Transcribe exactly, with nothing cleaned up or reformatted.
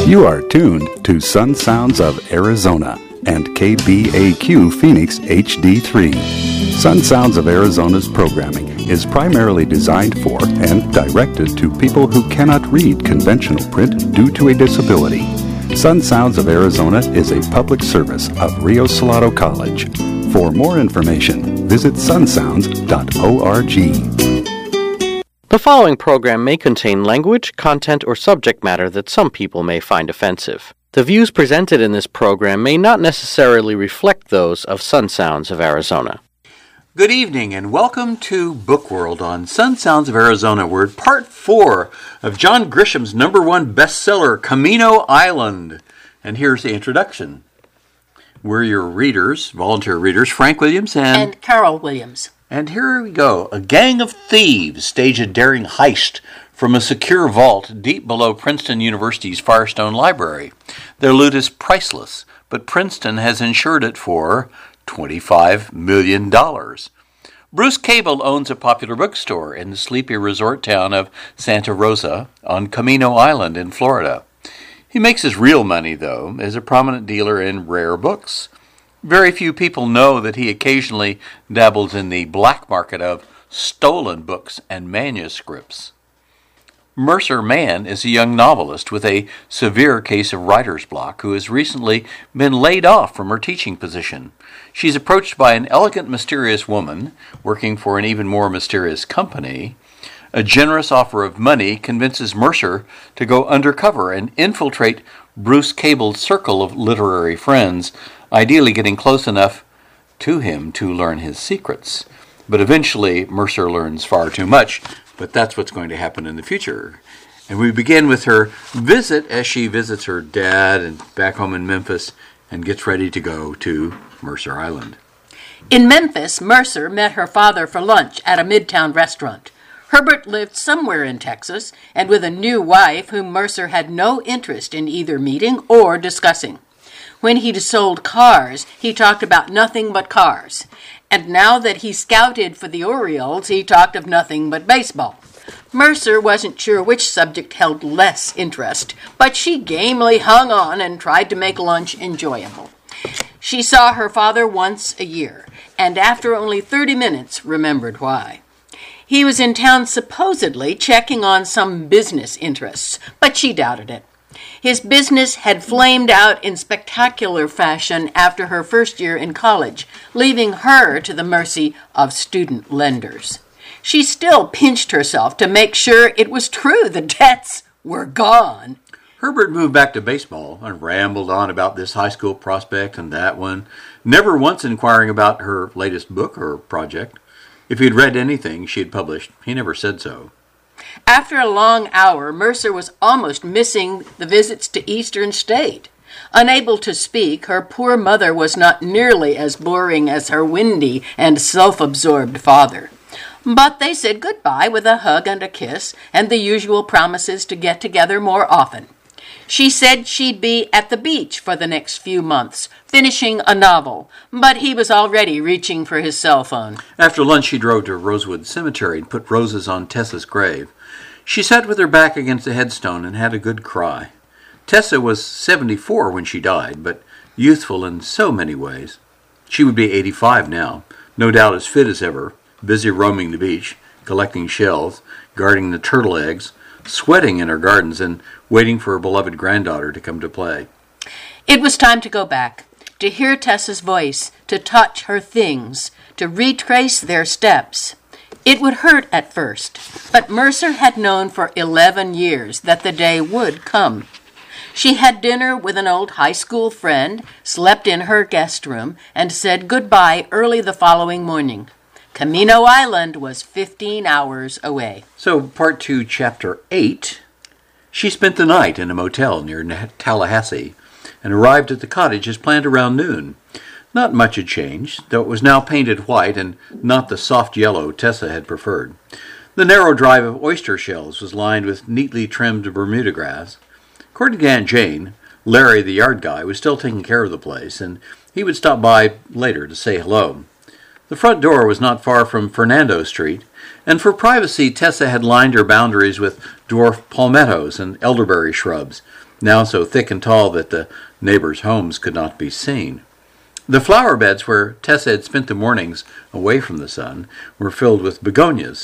You are tuned to Sun Sounds of Arizona and K B A Q Phoenix H D three. Sun Sounds of Arizona's programming is primarily designed for and directed to people who cannot read conventional print due to a disability. Sun Sounds of Arizona is a public service of Rio Salado College. For more information, visit sun sounds dot org. The following program may contain language, content, or subject matter that some people may find offensive. The views presented in this program may not necessarily reflect those of Sun Sounds of Arizona. Good evening and welcome to Book World on Sun Sounds of Arizona. We're at part four of John Grisham's number one bestseller, Camino Island. And here's the introduction. We're your readers, volunteer readers, Frank Williams and... And Carol Williams. And here we go. A gang of thieves stage a daring heist from a secure vault deep below Princeton University's Firestone Library. Their loot is priceless, but Princeton has insured it for twenty-five million dollars. Bruce Cable owns a popular bookstore in the sleepy resort town of Santa Rosa on Camino Island in Florida. He makes his real money, though, as a prominent dealer in rare books. Very few people know that he occasionally dabbles in the black market of stolen books and manuscripts. Mercer Mann is a young novelist with a severe case of writer's block who has recently been laid off from her teaching position. She's approached by an elegant, mysterious woman working for an even more mysterious company. A generous offer of money convinces Mercer to go undercover and infiltrate Bruce Cable's circle of literary friends, ideally getting close enough to him to learn his secrets. But eventually, Mercer learns far too much, but that's what's going to happen in the future. And we begin with her visit as she visits her dad and back home in Memphis and gets ready to go to Mercer Island. In Memphis, Mercer met her father for lunch at a midtown restaurant. Herbert lived somewhere in Texas and with a new wife whom Mercer had no interest in either meeting or discussing. When he'd sold cars, he talked about nothing but cars. And now that he scouted for the Orioles, he talked of nothing but baseball. Mercer wasn't sure which subject held less interest, but she gamely hung on and tried to make lunch enjoyable. She saw her father once a year, and after only thirty minutes remembered why. He was in town supposedly checking on some business interests, but she doubted it. His business had flamed out in spectacular fashion after her first year in college, leaving her to the mercy of student lenders. She still pinched herself to make sure it was true the debts were gone. Herbert moved back to baseball and rambled on about this high school prospect and that one, never once inquiring about her latest book or project. If he had read anything she had published, he never said so. After a long hour, Mercer was almost missing the visits to Eastern State. Unable to speak, her poor mother was not nearly as boring as her windy and self-absorbed father. But they said goodbye with a hug and a kiss, and the usual promises to get together more often. She said she'd be at the beach for the next few months, finishing a novel, but he was already reaching for his cell phone. After lunch, she drove to Rosewood Cemetery and put roses on Tessa's grave. She sat with her back against a headstone and had a good cry. Tessa was seventy-four when she died, but youthful in so many ways. She would be eighty-five now, no doubt as fit as ever, busy roaming the beach, collecting shells, guarding the turtle eggs, sweating in her gardens, and waiting for her beloved granddaughter to come to play. It was time to go back, to hear Tessa's voice, to touch her things, to retrace their steps. It would hurt at first, but Mercer had known for eleven years that the day would come. She had dinner with an old high school friend, slept in her guest room, and said goodbye early the following morning. Camino Island was fifteen hours away. So, part two, chapter eight. She spent the night in a motel near Tallahassee and arrived at the cottage as planned around noon. Not much had changed, though it was now painted white and not the soft yellow Tessa had preferred. The narrow drive of oyster shells was lined with neatly trimmed Bermuda grass. According to Aunt Jane, Larry, the yard guy, was still taking care of the place, and he would stop by later to say hello. The front door was not far from Fernando Street, and for privacy, Tessa had lined her boundaries with dwarf palmettos and elderberry shrubs, now so thick and tall that the neighbors' homes could not be seen. The flower beds where Tessa had spent the mornings away from the sun were filled with begonias,